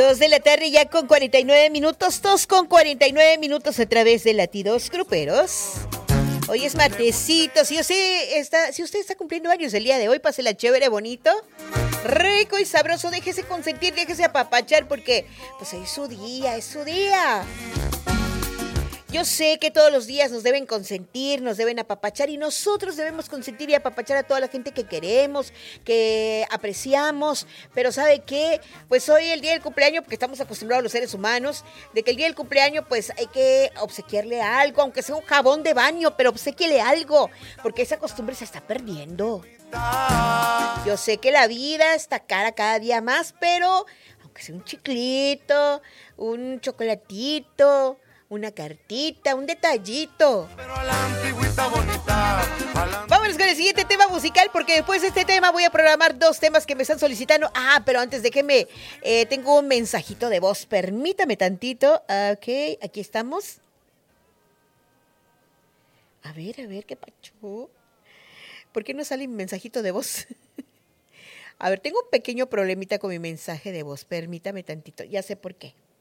2 de la tarde ya con 49 minutos, 2 con 49 minutos a través de Latidos Gruperos. Hoy es martesito, si usted está cumpliendo años el día de hoy, pásela chévere, bonito, rico y sabroso, déjese consentir, déjese apapachar porque pues es su día, es su día. Yo sé que todos los días nos deben consentir, nos deben apapachar y nosotros debemos consentir y apapachar a toda la gente que queremos, que apreciamos, pero ¿sabe qué? Pues hoy el día del cumpleaños, porque estamos acostumbrados los seres humanos, de que el día del cumpleaños pues hay que obsequiarle algo, aunque sea un jabón de baño, pero obsequiele algo, porque esa costumbre se está perdiendo. Yo sé que la vida está cara cada día más, pero aunque sea un chiclito, un chocolatito, una cartita, un detallito. Vámonos con el siguiente tema musical, porque después de este tema voy a programar 2 temas que me están solicitando. Pero antes déjeme, tengo un mensajito de voz. Permítame tantito. Ok, aquí estamos. A ver, ¿qué pacho? ¿Por qué no sale mi mensajito de voz? A ver, tengo un pequeño problemita con mi mensaje de voz. Permítame tantito. Ya sé por qué.